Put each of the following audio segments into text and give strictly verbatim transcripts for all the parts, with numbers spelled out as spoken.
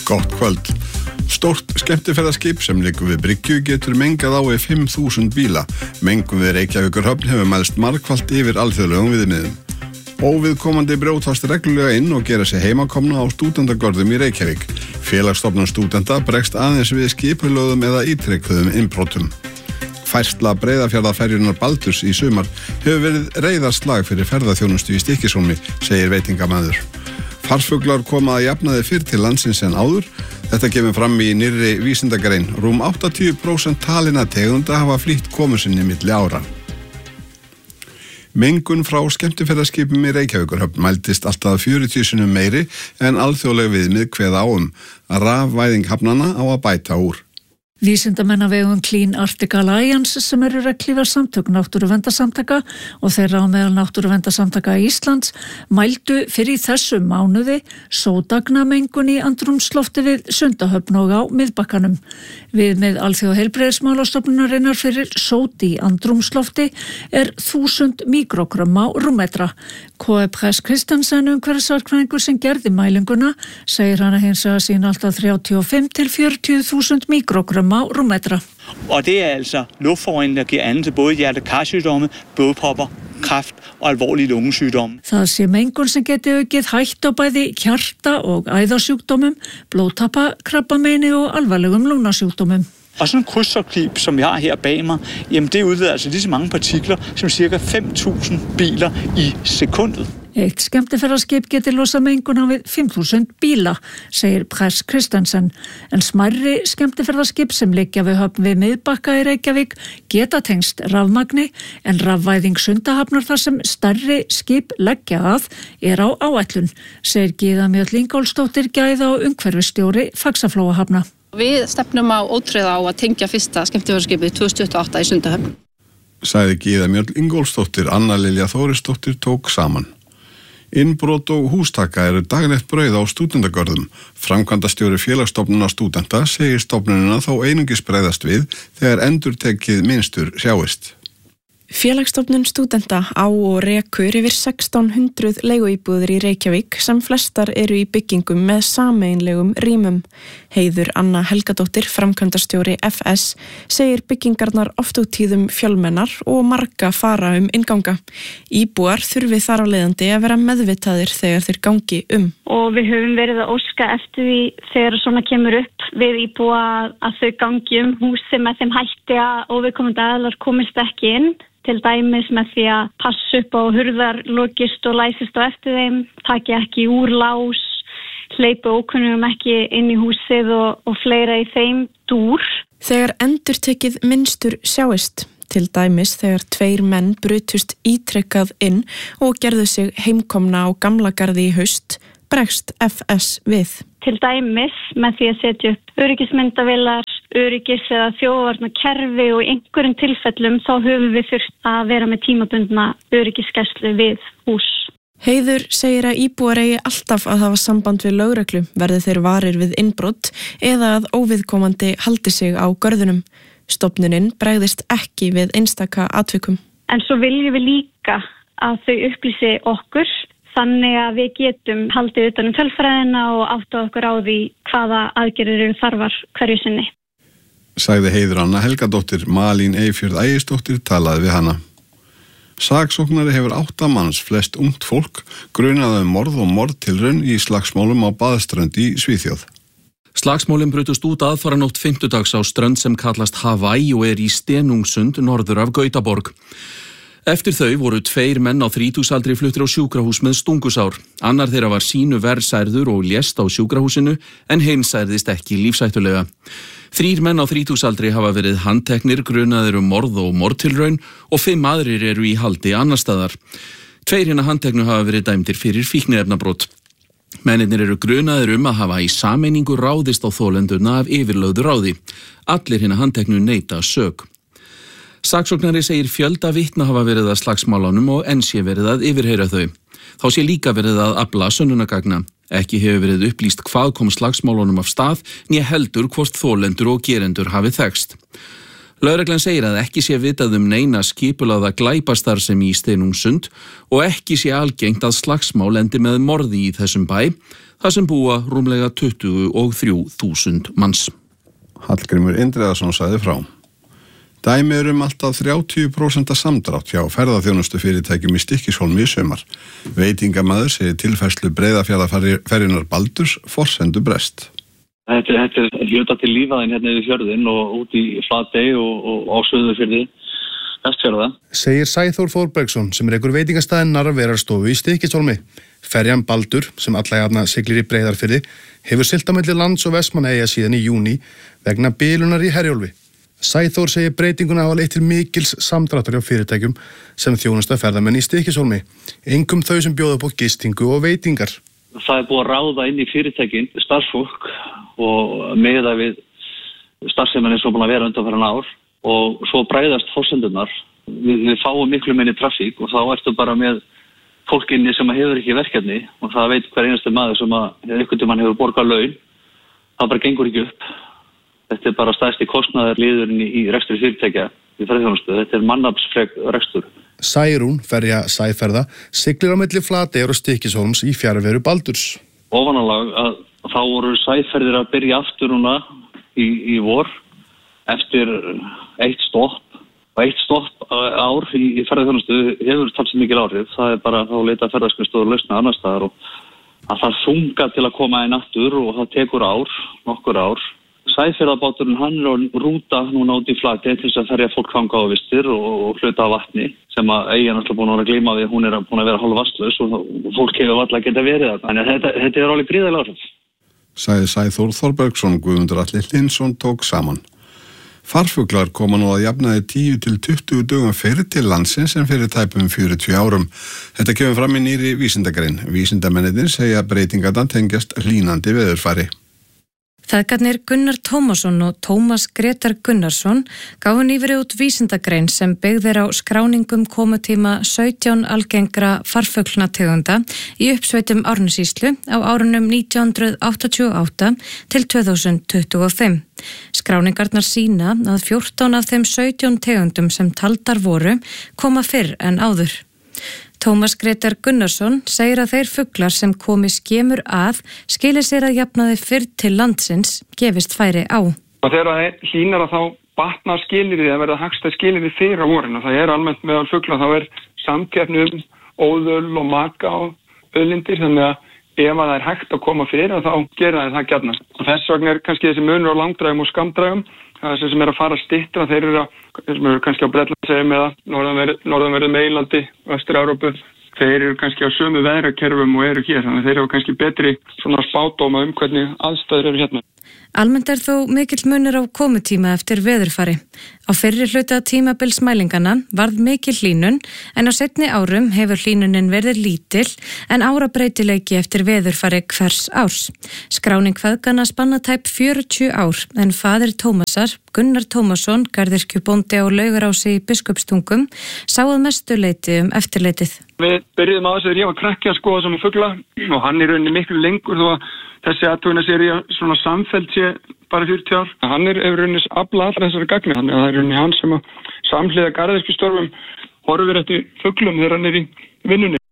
Gott kvöld. Stórt skemmtiferðaskip sem liggur við bryggju getur mengað á við fimm þúsund bíla. Mengun við Reykjavíkurhöfn hefur mælst margfalt yfir alþjóðlegum viðmiðum. Óviðkomandi brjótast reglulega inn og gera sig heimakomna á stúdentagörðum í Reykjavík. Félagsstofnun stúdenta bregst aðeins við skipulögðum eða ítrekkuðum innbrotum. Færsla Breiðafjarðarferjunnar Baldurs í sumar hefur verið reiðarslag fyrir ferðaþjónustu í Stykkishólmi, segir veitingamaður. Farsfuglar koma að jafnaði fyrr til landsins en áður. Þetta kemur fram í nýrri vísindagrein. Rúm áttatíu prósent talinna tegunda hafa flýtt komu sinni milli ára. Mengun frá skemmtiferðaskipum í Reykjavíkurhöfn mældist alltaf fjörutíu sinnum meiri en alþjóðleg viðmið kveða á um. Rafvæðing hafnanna á að bæta úr. Vísindamenn af vegum Clean Arctic Alliance sem eru reglífar samtök náttúruverndarsamtaka og þeirra á meðal náttúruverndarsamtaka Íslands mældu fyrir þessum mánuði sódagnamengun í andrúmslofti við Sundahöfn og á Miðbakkanum. Viðmið Alþjóðaheilbrigðismálastofnunarinnar fyrir sót í andrúmslofti er þúsund míkrógrömm á rúmmetra. K E Press Kristensen umhverfisverkfræðingur sem gerði mælinguna segir hana hins vegar sín alltaf þrjátíu og fimm til fjörutíu þúsund míkrógrömm á rúmmetra. Og det er altså luftforurening, der giver anden til både hjerte-karsygdomme, blodpropper, kræft og alvorlige lungesygdomme. Það sé mengun sem geti aukið hættu á bæði hjarta- og æðasjúkdómum, blóðtappa, krabbameini og alvarlegum lungnasjúkdómum. Og sådan en krydstogtskib, som jeg har her bag mig, jamen det udleder altså lige så mange partikler som cirka fem tusind biler i sekundet. Eitt skemmtiferðaskip getur losað mengun á við fimm þúsund bíla, segir Press Kristensen, en smærri skemmtiferðaskip sem liggja við höfn við Miðbakka í Reykjavík geta tengst rafmagni, en rafvæðing Sundahafnar þar sem stærri skip leggja að er á áætlun, segir Gyða Mjöll Ingólfsdóttir gæða og umhverfisstjóri Faxaflóahafna. Við stefnum á ótrúða á að tengja fyrsta skemmtiferðaskipið tvö þúsund tuttugu og átta í Sundahöfn. Sagði Gyða Mjöll Ingólfsdóttir, Anna Lilja Þórisdóttir tók saman. Innbrot og hústaka eru daglegt brauð á stúdentagörðum. Framkvæmdastjóri félagsstofnunar stúdenta segir stofnunina þó einungis bregðast við þegar endurtekið minnstur sjáist. Félagsstofnun stúdenta á og rekur yfir sextán hundruð leiguíbúðir í Reykjavík sem flestar eru í byggingum með sameiginlegum rýmum. Heiður Anna Helgadóttir, framkvæmdastjóri F S, segir byggingarnar oft á tíðum fjölmennar og marga fara um innganga. Íbúar þurfi þar á leiðandi að vera meðvitaðir þegar þeir gangi um. Og við höfum verið að óska eftir því þegar svona kemur upp við íbúa að þau gangi um húsi með þeim hætti að óviðkomandi aðilar komist ekki inn. Til dæmis með því að passa upp á hurðar, lokist og læsist á eftir þeim, taki ekki úr lás, hleypa ókunnugum ekki inn í húsið og, og fleira í þeim dúr. Þegar endurtekið minnstur sjáist, til dæmis þegar tveir menn brutust ítrekkað inn og gerðu sig heimkomna á Gamlagarði í haust, bregst F S við. Til dæmis með því að setja upp öryggismyndavélar, öryggis eða þjóðvarnarkerfi og í einhverjum tilfellum þá höfum við þurft að vera með tímabundna öryggisgæslu við hús. Heiður segir að íbúar eigi alltaf að hafa samband við lögreglu verði þeir varir við innbrot eða að óviðkomandi haldi sig á görðunum. Stofnunin bregðist ekki við einstaka atvikum. En svo viljum við líka að þau upplýsi okkur þannig að við getum haldið utan um tölfræðina og áttað okkur á því hvaða aðgerðir eru þarfar hverju sinni. Sagði Heiður Anna Helgadóttir. Malín Eyfjörð Ægisdóttir talaði við hana. Saksóknari hefur átta manns, flest ungt fólk, grunaði um morð og morðtilraun í slagsmálum á Baðströnd í Svíþjóð. Slagsmálin brutust út aðfaranótt fimmtudags á strönd sem kallast Hawaii og er í Stenungsund norður af Gautaborg. Eftir þau voru tveir menn á þrítugsaldri fluttir á sjúkrahús með stungusár. Annar þeirra var sínu verð særður og lést á sjúkrahúsinu en hinn særðist ekki lífshættulega. Þrír menn á þrítugsaldri hafa verið handteknir, grunaðir um morð og morðtilraun og fimm aðrir eru í haldi annar staðar. Tveir hinna handteknu hafa verið dæmdir fyrir fíkniefnabrot. Mennirnir eru grunaðir um að hafa í sameiningu ráðist á þolendurna af yfirlögðu ráði. Allir hinna handteknu neita sök. Saksóknari segir fjölda vitna hafa verið að slagsmálunum og enn sé verið að yfirheyra þau. Þá sé líka verið að afla sönnunargagna. Ekki hefur verið upplýst hvað kom slagsmálunum af stað, né heldur hvort þolendur og gerendur hafi þekkst. Lögreglan segir að ekki sé vitað um neina skipulagða glæpastarfsemi í Stenungsund og ekki sé algengt að slagsmál endi með morði í þessum bæ, þar sem búa rúmlega tuttugu og þrjú þúsund manns. Hallgrímur Indriðason sagði frá. Dæmi er um alltaf þrjátíu prósent samdrátt hjá ferðaþjónustu fyrirtækjum í Stykkishólmi í sumar. Veitingamaður segir tilfærslu Breiðafjarðarferjunnar Baldurs forsendu brest. Þetta, þetta er hluta til lífaðin hérna yfir fjörðin og út í Flatey og, og á Suðurfirði, Vestfjarða. Segir Sæþór Þórbergsson sem rekur veitingastæðin Narfeyrarstofu í Stykkishólmi. Ferjan Baldur, sem alla jafna siglir í Breiðarfirði, hefur siglt á milli lands og Vestmannaeyja síðan í júní vegna bilunar í Herjólfi. Sæþór segir breytinguna hafa leitt til mikils samdráttar hjá fyrirtækjum sem þjónusta ferðamenn í Stykkishólmi, einkum þau sem bjóða upp á gistingu og veitingar. Það er búið að ráða inn í fyrirtækin starfsfólk og meða við starfseminni svo búin að vera undanfarin ár og svo bræðast forsendunar. Við, við fáum miklu minni trafík og þá ertu bara með fólkinni sem hefur ekki verkefni og það veit hver einasti maður sem að einhvern tímann hefur borgað laun, það bara gengur ekki upp. Þetta er bara stærsti kostnaðar liðurinn í rekstri fyrirtækja í ferðaþjónustu. Þetta er mannaflsfrek rekstur. Særún, ferja Sæferða, siglir á milli Flateyjar og Stykkishólms í fjarveru Baldurs. Ofanálag að þá voru Sæferðir að byrja aftur núna í, í vor eftir eitt stopp. Og eitt stopp ár í, í ferðaþjónustu hefur talsið mikil áhrif. Það er bara þá leita ferðaskrifstofur lausna annar staðar og að það þunga til að koma inn aftur og það tekur ár, nokkur ár. Sæferðabáturinn hann er á rúta núna út í Flatey til þess að ferja fólk þangað á vistir og, og hluta af vatni sem að eigin alltaf búin að glíma við, hún er búin að vera hálf vatnslaus og, og fólk hefur alltaf geta verið það. Þannig að þetta, þetta er alveg gríðarlega áhrif. Sagði Sæþór Þórbergsson, Guðmundur Atli Hlynsson tók saman. Farfuglar koma nú að jafnaði tíu til tuttugu dögum fyrir til landsins en fyrir tæpum fjörutíu árum. Þetta kemur fram í nýri vísindagrein. Vísindamennirnir segja breytingarnar tengjast hlýnandi veðurfari. Feðgarnir Gunnar Tómasson og Tómas Gretar Gunnarsson gáfu nýverið út vísindagrein sem byggð er á skráningum komutíma sautján algengra farfuglnategunda í uppsveitum Árnessýslu á árunum nítján hundruð áttatíu og átta til tvö þúsund tuttugu og fimm. Skráningarnar sína að fjórtán af þeim sautján tegundum sem taldar voru koma fyrr en áður. Tómas Gretar Gunnarsson segir að þeir fuglar sem komi skemur að skili sér að jafnaði fyrr til landsins gefist færi á. Og þegar það hlýnar að þá batnar skilyrði að verða hagstæð skilyrði fyrir á vorinu. Það er almennt meðal fugla, þá er samkeppni um óðöl og maka og auðlindir, þannig að ef að það er hægt að koma fyrir þá gera það það gjarnan. Og þess vegna er kannski þessi munur á langdrægum og skamdrægum, það er sem er að fara stittra, þeir eru, að, þeir eru kannski á Bretlandseyjum eða norðanverðu Meginlandi, Vestur-Evrópu, þeir eru kannski á sömu veðrakerfum og eru hér, þannig að þeir eru kannski betri svona spádóma um hvernig aðstæður eru hérna. Almennt er þó mikill munur á komutíma eftir veðurfari. Á fyrri hluta tímabilsmælingana varð mikil hlýnun en á seinni árum hefur hlýnunin verið lítil en árabreytileiki eftir veðurfari hvers árs. Skráning feðganna spanna tæp fjörutíu ár en faðir Tómasar, Gunnar Tómasson, garðyrkjubóndi á Laugarási í Biskupstungum, sá að mestu leiti um eftirleitið. Við byrjuðum á þess að ég var krakki að skoða saman fugla og hann er rauninni miklu lengur þó að þessi aðtöguna sér í svona samfellt sé bara fjörutíu ár. Hann er yfir rauninni afla allra þessari gagni, þannig að það er rauninni hann sem að samhliða garðyrkjustörfum horfir eftir fuglum þegar hann er í vinnunni.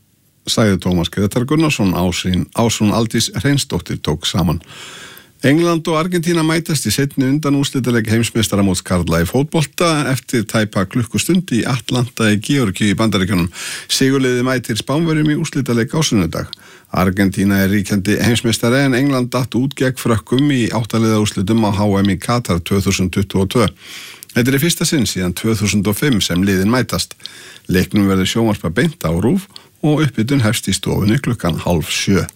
Sagði Tómas Gretar Gunnarsson, Ásrún, Ásrún Aldís Hreinsdóttir tók saman. England og Argentína mætast í seinni undanúrslitaleik heimsmeistaramóts karla í fótbolta eftir tæpa klukkustund í Atlanta í Georgíu í Bandaríkjunum. Sigurliði mætir Spánverjum í úrslitaleik á sunnudag. Argentína er ríkjandi heimsmeistari en England datt út gegn Frökkum í áttaliða úrslitum á H M í Katar tvö þúsund tuttugu og tvö. Þetta er í fyrsta sinn síðan tvö þúsund og fimm sem liðin mætast. Leiknum verður sjónvarpað beint á RÚV og uppbytun hefst í stofunni klukkan hálf sjö.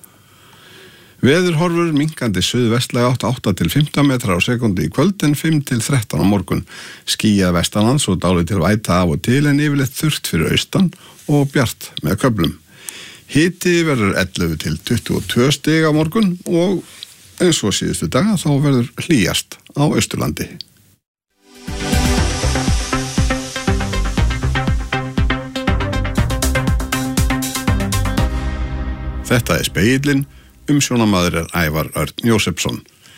Veðurhorfur minnkandi suðvestlæg átt átta til fimmtán metrar á sekundi í kvöld en fimm til þrettán á morgun. Skýjað vestanlands og dálítil væta af og til en yfirleitt þurrt fyrir austan og bjart með köflum. Hiti verður ellefu til tuttugu og tvö stig á morgun og eins og síðustu daga þá verður hlýjast á Austurlandi. Þetta er Spegillinn. Umsjónamaður er Ævar Örn Jósefsson.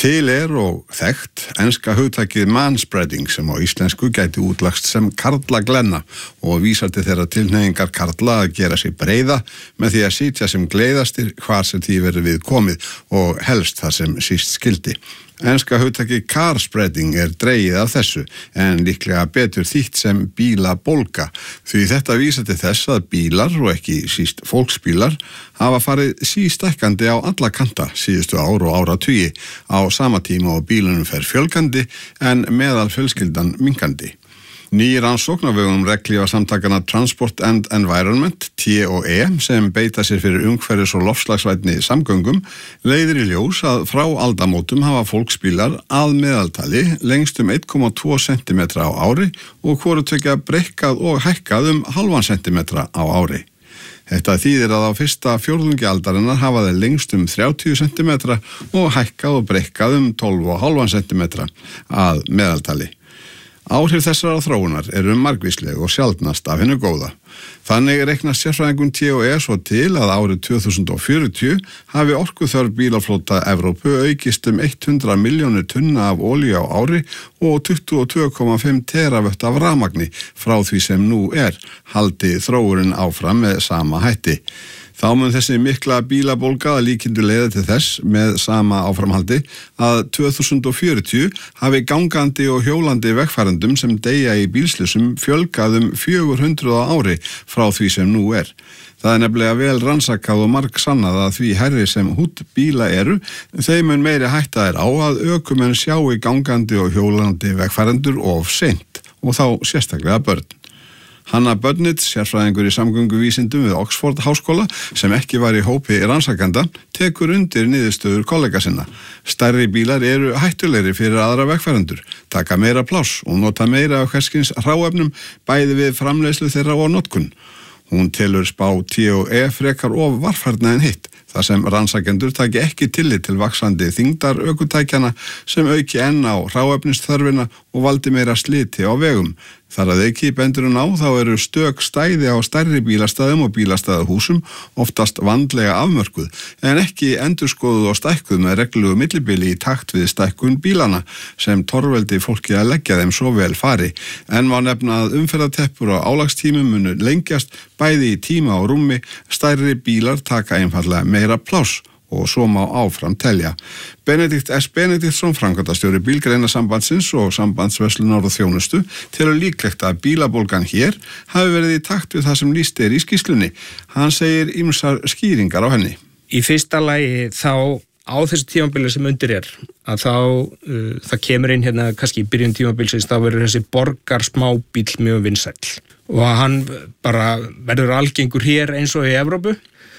Til er og þekkt enska hugtakið manspreading sem á íslensku gæti útlagst sem karlaglenna og vísar til þeirra tilhneigingar karla að gera sig breiða með því að sitja sem gleiðastir hvar sem því verður við komið og helst það sem síst skildi. Enska hugtakið carspreading er dregið af þessu en líklega betur þýtt sem bílabólga því þetta vísar til þess að bílar og ekki síst fólksbílar hafa farið sístækkandi á alla kanta síðustu ár og áratugi á sama tíma og bílunum fer fjölgandi en meðal fjölskyldan minkandi. Ný rannsókn á vegum regnhlífasamtakanna Transport and Environment, T og E, sem beita sér fyrir umhverfis- og loftslagsvænni samgöngum, leiðir í ljós að frá aldamótum hafa fólksbílar að meðaltali lengst um einn komma tvo sentimetra á ári og hvoru tvekja breikkað og hækkað um hálfan sentimetra á ári. Þetta þýðir að á fyrsta fjórðungi aldarinnar hafa þeir lengst um þrjátíu sentimetra og hækkað og breikkað um tólf komma fimm sentimetra að meðaltali. Áhrif þessara þróunar eru margvísleg og sjaldnast af hennu góða. Þannig reiknast sérfræðingun T og E svo til að árið tvö þúsund og fjörutíu hafi orkuþörf bílaflota Evrópu aukist um hundrað milljónir tunna af olíu á ári og tuttugu og tvö komma fimm teravött af rafmagni frá því sem nú er, haldi þróunin áfram með sama hætti. Þá mun þessi mikla bílabólga að líkindu leiða til þess með sama áframhaldi að tvö þúsund og fjörutíu hafi gangandi og hjólandi vegfarendum sem deyja í bílslysum fjölgað um fjögur hundruð á ári frá því sem nú er. Það er nefnilega vel rannsakað og margsannað að því hærri sem hútt bíla eru, þeim mun meiri hætta er á að ökumenn sjái gangandi og hjólandi vegfarendur of seint og þá sérstaklega börn. Hanna Bönnitz, sérfræðingur í samgönguvísindum við Oxford háskóla, sem ekki var í hópi rannsakanda, tekur undir niðurstöður kollega sinna. Stærri bílar eru hættulegri fyrir aðra vegfarendur, taka meira pláss og nota meira af hverskins hráefnum bæði við framleiðslu þeirra og notkun. Hún telur spá T og E frekar of varfærna en hitt, þar sem rannsakendur taki ekki tillit til vaxandi þyngdar ökutækjana sem auki enn á hráefnisþörfina og valdi meira sliti á vegum. Þar að ekki bendur hún á þá eru stök stæði á stærri bílastæðum og bílastæðahúsum oftast vandlega afmörkuð en ekki endurskoðuð og stækkuð með reglulegu millibili í takt við stækkun bílana sem torveldi fólki að leggja þeim svo vel fari. En má nefna að umferðarteppur á álagstímum munu lengjast bæði í tíma og rúmi, stærri bílar taka einfallega meira pláss og svo má áfram telja. Benedikt S. Benediktsson, framkvæmdastjóri Bílgreinasambandsins og Sambandsverslunar og þjónustu, telur líklegt að bílabólgan hér hafi verið í takt við það sem lýst er í skýrslunni. Hann segir ýmsar skýringar á henni. Í fyrsta lagi þá á þessu tímabili sem undir er, að þá uh, það kemur inn hérna kannski í byrjun tímabilsins, þá verður þessi borgar smábíll mjög vinsæll og hann bara verður algengur hér eins og í Evrópu,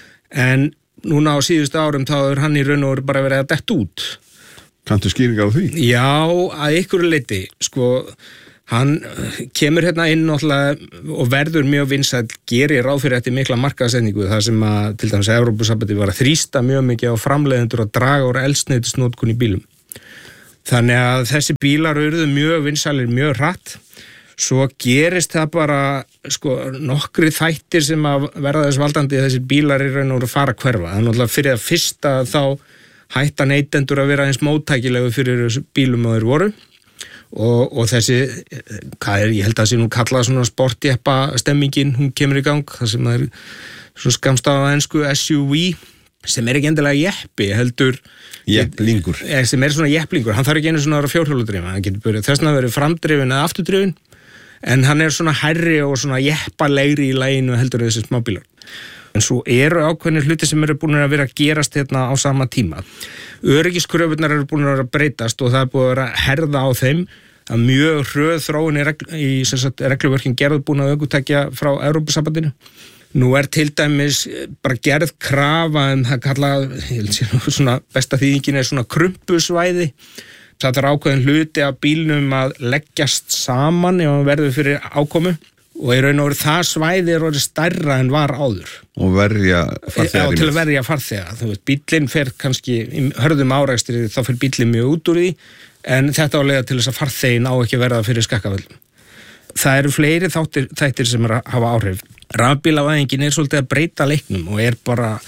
en núna á síðustu árum þá er hann í raun og veru bara verið að detta út. Kanntu skýringar á því? Já, að ykkur leyti, sko, hann kemur hérna inn náttúrulega og verður mjög vinsæll, gerir ráð fyrir þetta mikla markaðssetningu, þar sem að til dæmis Evrópusambandið var að þrýsta mjög mikið á framleiðendur að draga úr eldsneytisnotkun í bílum. Þannig að þessi bílar urðu mjög vinsælir mjög hratt. Svo gerist það bara, sko, nokkri þættir sem að verða þess valdandi þessi bílar í raun og veru fara að hverfa. Það er náttúrulega fyrir að fyrsta þá hætta neytendur að vera eins móttækilegu fyrir þessu bílum og þeir voru og, og þessi, hvað er, ég held að það sé nú kallað svona sportjeppa stemmingin, hún kemur í gang, það sem það er svona skamstafað ensku S U V sem er ekki endilega jeppi, heldur jepplingur, sem er svona jepplingur, hann þarf ekki einu svona að vera fjórhjóludrifin, hann getur byrjað þess að vera framdrifin eða afturdrifin, en hann er svona hærri og svona jeppalegri í laginu heldur þessi smábílar. En svo eru ákveðnir hluti sem eru búin að vera að gerast hérna á sama tíma. Öryggiskröfurnar eru búin að vera að breytast og það er búin að vera að herða á þeim að mjög hröð þróun í, regl, í regluvörkin gerð búin að ökutækja frá Evrópusambandinu. Nú er til dæmis bara gerð krafa um það kallað, ég held sér svona besta þýðingin er svona krumpusvæði. Það er ákveðin hluti af bílnum að leggjast saman ef hann verður fyrir ákomu og í raun og veru það svæði er orðið stærra en var áður. Og verja farþega. Já, til að verja farþega. Þú veist, bíllinn fer kannski, í hörðum árekstri þá fer bíllinn mjög út úr því, en þetta á leiða til þess að farþegin á ekki að verða fyrir skakkavöldum. Það eru fleiri þáttir, þættir sem er að hafa áhrif. Rafbílavæðingin er svolítið að breyta leiknum og er bara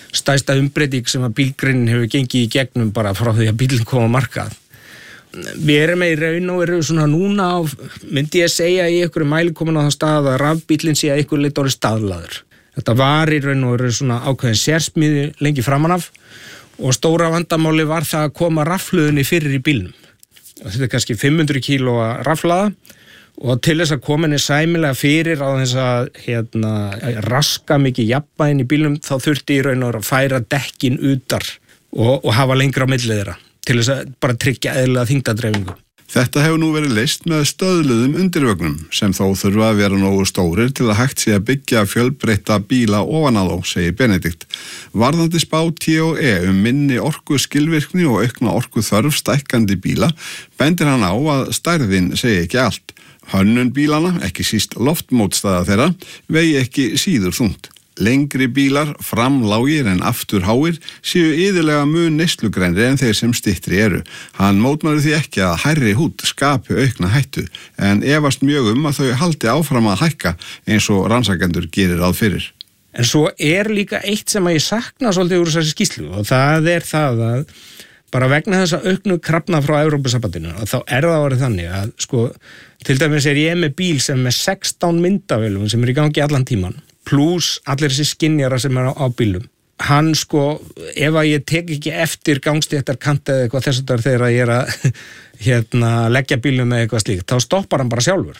stærsta umbreyting sem að bílgreinin hefur gengið í gegnum bara frá því að bílinn kom á markað. Við erum með í raun og eru svona núna á, myndi ég segja í einhverju mæli komin á það stað að rafbílinn sé að einhverju leyti orðið staðlaður. Þetta var í raun og eru svona ákveðin sérsmíði lengi framan af og stóra vandamáli var það að koma rafhlöðunni fyrir í bílnum. Þetta er kannski fimm hundruð kílóa rafhlaða og til þess að koma henni sæmilega fyrir á þess að hérna, raska mikið jafnvægin í bílnum þá þurfti í raun og að færa dekkin utar og, og hafa lengra á milli þeirra til þess að bara tryggja eðlilega þyngdardreifingu. Þetta hefur nú verið leyst með stöðluðum undirvögnum sem þó þurfa að vera nógu stórir til að hægt sé að byggja fjölbreytta bíla ofan á þá, segir Benedikt. Varðandi spá T og E um minni orku skilvirkni og aukna orku þörf stækkandi bíla bendir hann á að stærðin segi ekki allt. Hönnun bílana, ekki síst loftmótstaða þeirra, vegi ekki síður þungt. Lengri bílar, framlágir en afturháir, séu iðulega mun neyslugrænri en þeir sem styttri eru. Hann mótmælir því ekki að hærri húdd skapi aukna hættu, en efast mjög um að þau haldi áfram að hækka eins og rannsakendur gerir ráð fyrir. En svo er líka eitt sem að ég sakna svolítið úr þessari skýrslu og það er það að bara vegna þess að auknu krafna frá Evrópusambandinu og þá er það orðið þannig að sko, til dæmis er ég með bíl sem er sextán myndavélum sem er í gangi allan tíman pluss allir þessi skynjara sem er á, á bílum. Hann sko, ef að ég tek ekki eftir gangstéttarkant eða eitthvað þess að þegar ég er að hérna, leggja bílum með eitthvað slíkt, þá stoppar hann bara sjálfur.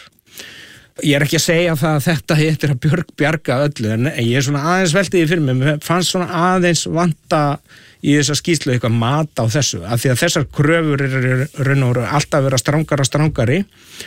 Ég er ekki að segja það að þetta heitir að björg, bjarga öllu, en ég er svona aðeins veltið fyrir mig, mér fannst svona aðeins vanta í þessa skýrslu eitthvað mat á þessu, af því að þessar kröfur eru raun og veru alltaf vera strangara strangari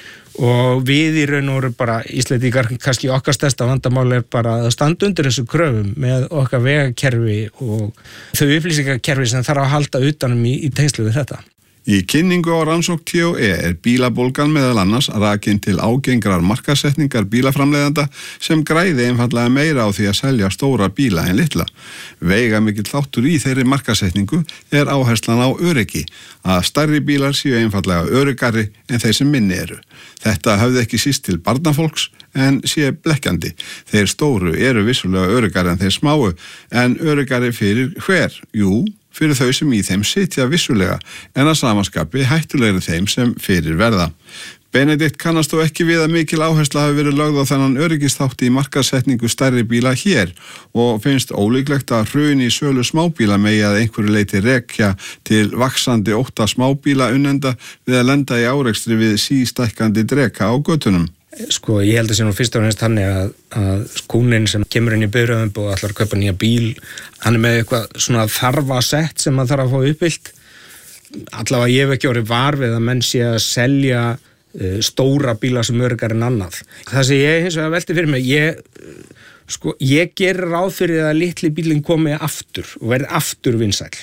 og við í raun og veru bara Íslendingar, kannski okkar stærsta vandamál er bara að standa undir þessu kröfum með okkar vegakerfi og þau upplýsingakerfi sem þarf að halda utanum í, í tengslu við þetta. Í kynningu á rannsókn T og E er bílabólgan meðal annars rakin til ágengrar markasetningar bílaframleiðanda sem græði einfallega meira á því að selja stóra bíla en litla. Veigamikill þáttur í þeirri markasetningu er áherslan á öryggi, að stærri bílar séu einfallega öryggari en þeir sem minni eru. Þetta höfði ekki síst til barnafólks en sé blekkjandi. Þeir stóru eru vissulega öryggari en þeir smáu, en öryggari fyrir hver? Jú, fyrir þau sem í þeim sitja vissulega, en að samanskapi hættulegri þeim sem fyrir verða. Benedikt kannast þó ekki við að mikil áhersla hafi verið lögð á þennan öryggisþátti í markasetningu stærri bíla hér og finnst ólíklegt að hrun í sölu smábíla megi að einhverju leyti rekja til vaxandi ótta smábíla unnenda við að lenda í árekstri við sístækkandi dreka á götunum. Sko, ég held að sé nú fyrst og fremst þannig að, að kúnin sem kemur inn í bifreiðum og ætlar að kaupa nýja bíl, hann er með eitthvað svona þarfasett sem hann þarf að fá uppfyllt. Allavega ég hef ekki orðið var við að menn sé að selja uh, stóra bíla sem öryggar en annað. Það sem ég hins vegar velti fyrir mig, ég, sko, ég gerir ráð fyrir að litli bílinn komi aftur og verði aftur vinsæll.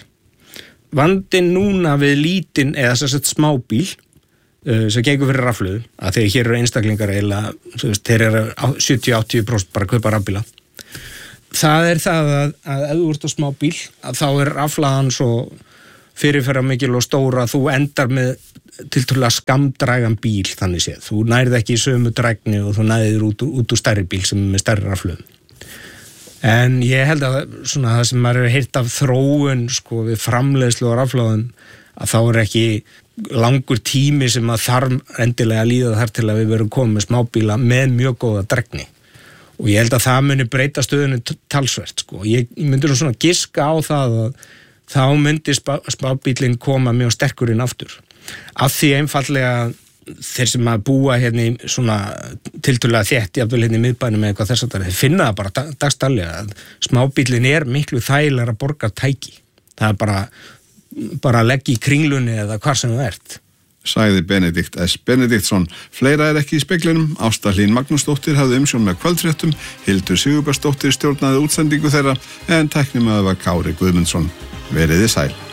Vandinn núna við lítinn eða þess að smábíl sem gengur fyrir rafluðu, að þegar hér eru einstaklingar eiginlega, þeir eru sjötíu til áttatíu prósent bara að kaupa rafbíla. Það er það að, að ef þú ert á smá bíl, að þá er raflaðan svo fyrirferða mikil og stóra að þú endar með tiltölulega skamdrægan bíl þannig séð. Þú nærið ekki í sömu drægni og þú nærið út, út úr stærri bíl sem er með stærri rafluðu. En ég held að svona það sem maður hefur heyrt af þróun sko við framleiðslu og raflaðum, að þá er ekki langur tími sem að þarf endilega að líða þar til að við verum komið með smábíla með mjög góða drægni og ég held að það muni breyta stöðunni talsvert sko. Ég myndi nú svona giska á það að þá myndi smábílinn koma mjög sterkur inn aftur af því einfallega þeir sem að búa hérna í svona tiltölulega þétt jafnvel hérna í miðbænum með eitthvað þess að þeir finna það bara dagsdaglega að smábílinn er miklu þægilegra að borga tæki. Það er bara bara leggja í kringlunni eða hvar sem þú ert. Sagði Benedikt S. Benediktsson. Fleira er ekki í speglinum. Ásta Hlín Magnúsdóttir hafði umsjón með kvöldfréttum, Hildur Sigurbergsdóttir stjórnaði útsendingu þeirra en tæknimaður var Kári Guðmundsson. Veriði sæl.